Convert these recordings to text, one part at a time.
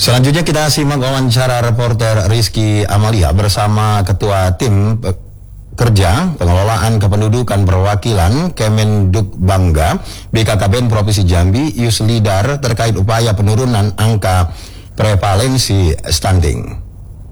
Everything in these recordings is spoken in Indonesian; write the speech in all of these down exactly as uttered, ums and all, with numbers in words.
Selanjutnya kita simak wawancara reporter Rizky Amalia bersama Ketua Tim Kerja Pengelolaan Kependudukan Perwakilan Kemenduk Bangga B K K B N Provinsi Jambi Yuslidar terkait upaya penurunan angka prevalensi stunting.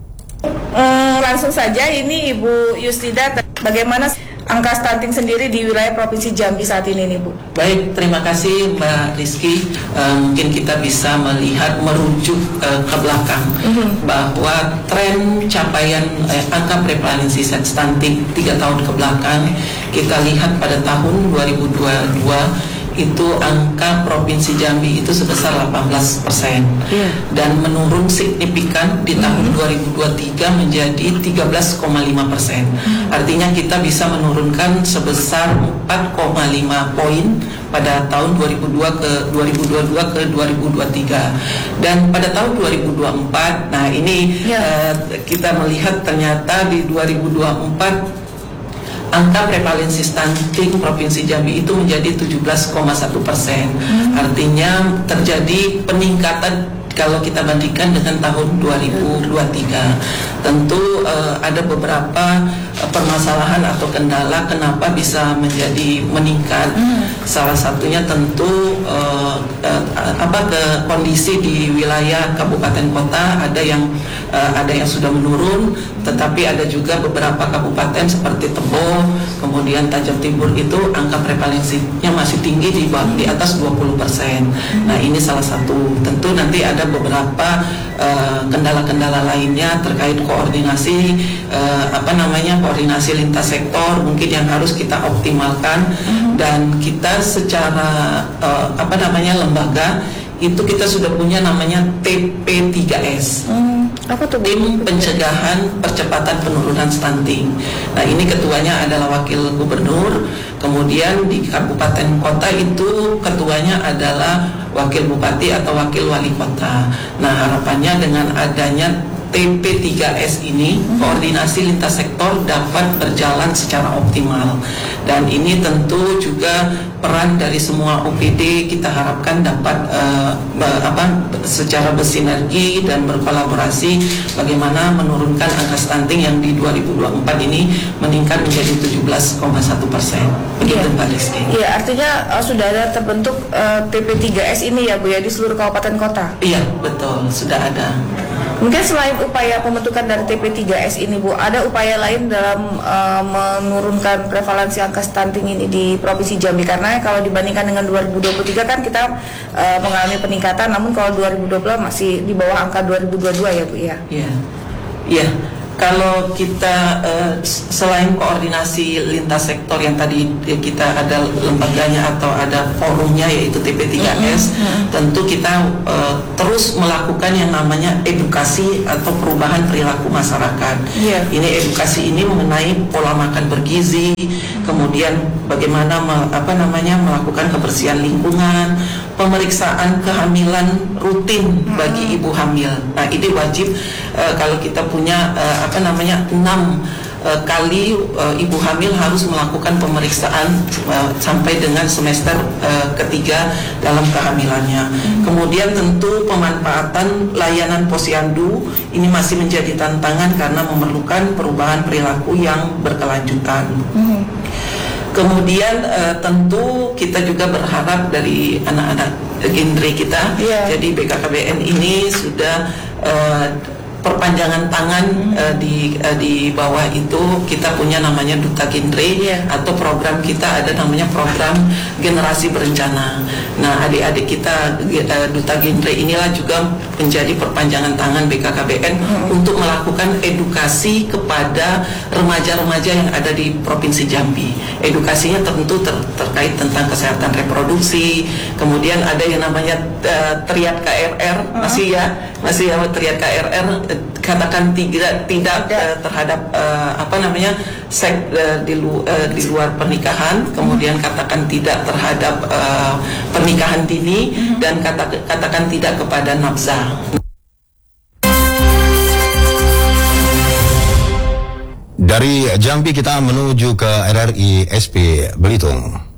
Hmm, langsung saja ini Ibu Yuslidar, bagaimana angka stunting sendiri di wilayah Provinsi Jambi saat ini nih Bu? Baik, terima kasih Mbak Rizky. Uh, mungkin kita bisa melihat merujuk uh, ke belakang mm-hmm. bahwa tren capaian eh, angka prevalensi stunting tiga tahun ke belakang, kita lihat pada tahun dua ribu dua puluh dua itu angka Provinsi Jambi itu sebesar delapan belas persen yeah. dan menurun signifikan di tahun mm-hmm. dua ribu dua puluh tiga menjadi tiga belas koma lima persen. Mm-hmm. Artinya kita bisa menurunkan sebesar empat koma lima poin pada tahun dua ribu dua ke dua ribu dua puluh dua ke dua ribu dua puluh tiga. Dan pada tahun dua ribu dua puluh empat, nah ini yeah. uh, kita melihat ternyata di dua ribu dua puluh empat angka prevalensi stunting Provinsi Jambi itu menjadi tujuh belas koma satu persen. Hmm. Artinya terjadi peningkatan kalau kita bandingkan dengan tahun dua ribu dua puluh tiga. Tentu uh, ada beberapa uh, permasalahan atau kendala kenapa bisa menjadi meningkat. Hmm. Salah satunya tentu uh, uh, apa ke kondisi di wilayah kabupaten kota ada yang uh, ada yang sudah menurun, tetapi ada juga beberapa kabupaten seperti Tebo, kemudian Tajam Timur itu angka prevalensinya masih tinggi di di atas dua puluh persen. Nah, ini salah satu. Tentu nanti ada beberapa uh, kendala-kendala lainnya terkait koordinasi uh, apa namanya koordinasi lintas sektor mungkin yang harus kita optimalkan. Mm-hmm. Dan kita secara uh, apa namanya lembaga itu kita sudah punya namanya T P tiga S. Hmm, apa tuh? Tim Pencegahan Percepatan Penurunan Stunting. Nah, ini ketuanya adalah Wakil Gubernur, kemudian di kabupaten kota itu ketuanya adalah Wakil Bupati atau Wakil Wali Kota. Nah, harapannya dengan adanya T P tiga S ini, koordinasi lintas sektor dapat berjalan secara optimal. Dan ini tentu juga peran dari semua O P D kita harapkan dapat uh, apa secara bersinergi dan berkolaborasi bagaimana menurunkan angka stunting yang di dua ribu dua puluh empat ini meningkat menjadi tujuh belas koma satu persen. Begitu Mbak Rizky. Iya, artinya uh, sudah ada terbentuk uh, T P tiga S ini ya Bu ya di seluruh kabupaten kota? Iya, betul, sudah ada. Mungkin selain upaya pembentukan dari T P tiga S ini Bu, ada upaya lain dalam uh, menurunkan prevalensi angka stunting ini di Provinsi Jambi, karena kalau dibandingkan dengan dua ribu dua puluh tiga kan kita uh, mengalami peningkatan, namun kalau dua ribu dua puluh masih di bawah angka dua ribu dua puluh dua ya Bu ya. Iya. Iya. Kalau kita uh, selain koordinasi lintas sektor yang tadi kita ada lembaganya atau ada forumnya yaitu T P tiga S, mm-hmm. tentu kita uh, terus melakukan yang namanya edukasi atau perubahan perilaku masyarakat. Yeah. Ini edukasi ini mengenai pola makan bergizi, kemudian bagaimana me, apa namanya melakukan kebersihan lingkungan, pemeriksaan kehamilan rutin bagi ibu hamil. Nah, ini wajib uh, kalau kita punya uh, apa namanya enam uh, kali uh, ibu hamil harus melakukan pemeriksaan uh, sampai dengan semester uh, ketiga dalam kehamilannya. Hmm. Kemudian tentu pemanfaatan layanan posyandu ini masih menjadi tantangan karena memerlukan perubahan perilaku yang berkelanjutan. Hmm. Kemudian uh, tentu kita juga berharap dari anak-anak genre kita, yeah. jadi B K K B N ini sudah uh, perpanjangan tangan hmm. uh, di uh, di bawah itu kita punya namanya Duta Genre, yeah. atau program kita ada namanya program Generasi Berencana. Nah, adik-adik kita uh, Duta Genre inilah juga menjadi perpanjangan tangan B K K B N hmm. untuk melakukan edukasi kepada remaja-remaja yang ada di Provinsi Jambi. Edukasinya tentu ter terkait tentang kesehatan reproduksi, kemudian ada yang namanya uh, teriak K R R, hmm. masih ya, masih ya teriak K R R, katakan tidak tidak uh, terhadap uh, apa namanya seks uh, di, lu, uh, di luar pernikahan, kemudian katakan tidak terhadap uh, pernikahan dini, mm-hmm. dan kata, katakan tidak kepada nafsa. Dari Jambi kita menuju ke R R I S P Belitung.